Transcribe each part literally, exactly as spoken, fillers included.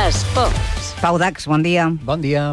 Esports. Pau Dax, bon dia. Bon dia.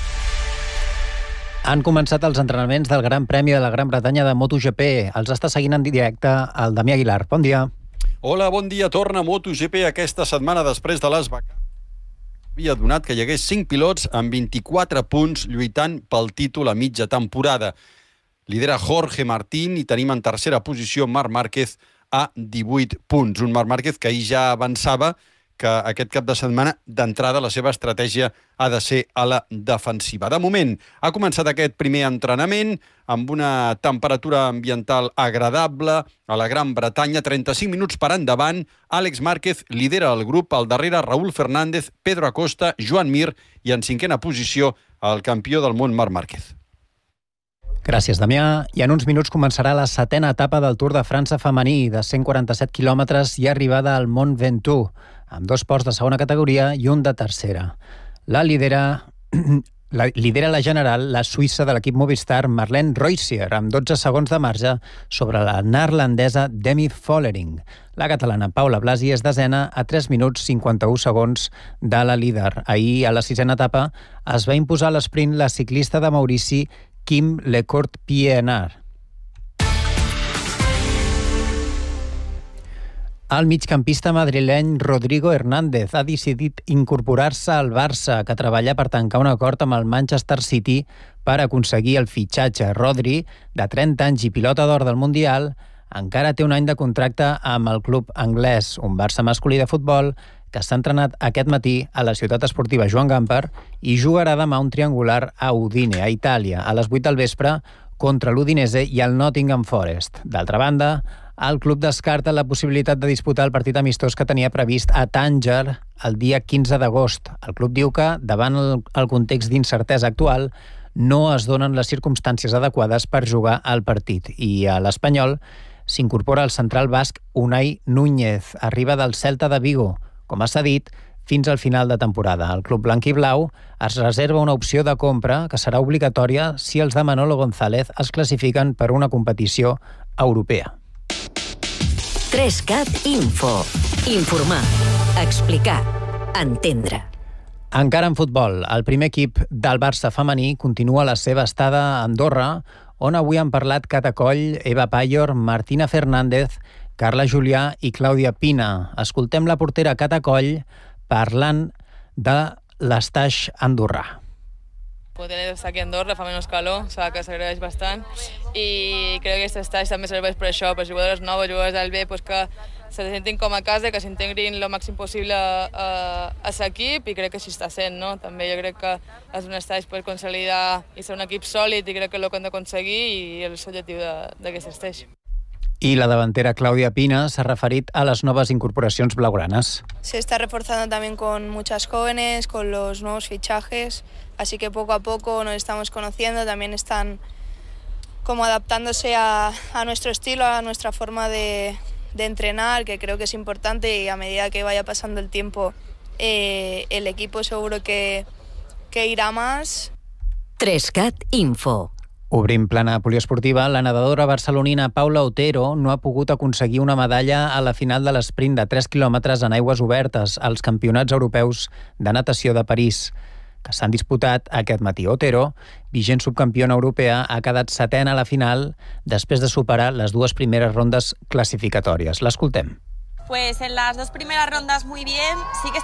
Han començat els entrenaments del Gran Premi de la Gran Bretanya de MotoGP. Els està seguint en directe el Damià Aguilar. Bon dia. Hola, bon dia. Torna MotoGP aquesta setmana després de les vacances. Havia donat que hi hagués cinc pilots amb vint-i-quatre punts lluitant pel títol a mitja temporada. Lidera Jorge Martín i tenim en tercera posició Marc Márquez a divuit punts. Un Marc Márquez que ahir ja avançava que aquest cap de setmana, d'entrada, la seva estratègia ha de ser a la defensiva. De moment, ha començat aquest primer entrenament amb una temperatura ambiental agradable a la Gran Bretanya, trenta-cinc minuts per endavant. Àlex Márquez lidera el grup, al darrere Raúl Fernández, Pedro Acosta, Joan Mir i en cinquena posició el campió del món Marc Márquez. Gràcies, Damià. I en uns minuts començarà la setena etapa del Tour de França femení de cent quaranta-set quilòmetres i arribada al Mont Ventoux, amb dos ports de segona categoria i un de tercera. La lidera, la, lidera la general la suïssa de l'equip Movistar, Marlene Reusier, amb dotze segons de marge sobre la neerlandesa Demi Vollering. La catalana Paula Blasi és desena a tres minuts cinquanta-u segons de la líder. Ahir, a la sisena etapa, es va imposar a l'esprint la ciclista de Maurici, Kim Lecourt-Pienaar. El migcampista madrileny Rodrigo Hernández ha decidit incorporar-se al Barça, que treballa per tancar un acord amb el Manchester City per aconseguir el fitxatge. Rodri, de trenta anys i pilota d'or del Mundial, encara té un any de contracte amb el club anglès, un Barça masculí de futbol que s'ha entrenat aquest matí a la ciutat esportiva Joan Gamper i jugarà demà un triangular a Udine, a Itàlia, a les vuit del vespre, contra l'Udinese i el Nottingham Forest. D'altra banda, el club descarta la possibilitat de disputar el partit amistós que tenia previst a Tànger el dia quinze d'agost. El club diu que, davant el, el context d'incertesa actual, no es donen les circumstàncies adequades per jugar al partit. I a l'Espanyol s'incorpora el central basc Unai Núñez, arriba del Celta de Vigo, com s'ha dit, fins al final de temporada. El club blanc i blau es reserva una opció de compra que serà obligatòria si els de Manolo González es classifiquen per una competició europea. tres cat Info. Informar, explicar, entendre. Encara en futbol, el primer equip del Barça femení continua la seva estada a Andorra, on avui han parlat Cata Coll, Eva Payor, Martina Fernández, Carla Julià i Clàudia Pina. Escoltem la portera Cata Coll parlant de l'estaix andorrà. Poder estar aquí a Andorra fa menys calor, sabe que s'agraeix bastant i crec que aquest estaix també serveix per això, per jugadores noves, jugadores del B, pues que se sentin com a casa, que s'integrin el màxim possible a, a l'equip i crec que així està sent, no? També jo crec que és un estaix per consolidar i ser un equip sòlid i crec que és el que hem d'aconseguir i és l'objectiu d'aquest estaix. I la davantera Clàudia Pina s'ha referit a les noves incorporacions blaugranes. Se está reforzando también con muchas jóvenes, con los nuevos fichajes, así que poco a poco nos estamos conociendo, también están como adaptándose a, a nuestro estilo, a nuestra forma de, de entrenar, que creo que es importante y a medida que vaya pasando el tiempo eh, el equipo seguro que, que irá más. tres cat Info. Obrim plana poliesportiva, la nedadora barcelonina Paula Otero no ha pogut aconseguir una medalla a la final de l'esprint de tres quilòmetres en aigües obertes als Campionats Europeus de Natació de París, que s'han disputat aquest matí. Otero, vigent subcampiona europea, ha quedat setena a la final després de superar les dues primeres rondes clasificatòries. L'escoltem. Pues en las dos primeras rondas muy bien, sí que